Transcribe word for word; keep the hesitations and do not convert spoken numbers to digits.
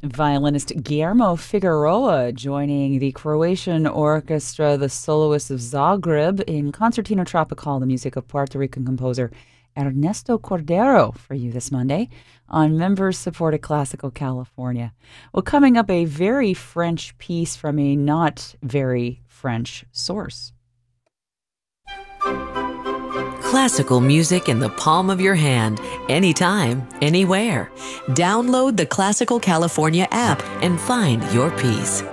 Violinist Guillermo Figueroa joining the Croatian orchestra, the soloists of Zagreb, in Concertina Tropical, the music of Puerto Rican composer Ernesto Cordero, for you this Monday on members-supported Classical California. Well, coming up, a very French piece from a not very French source. Classical music in the palm of your hand, anytime, anywhere. Download the Classical California app and find your piece.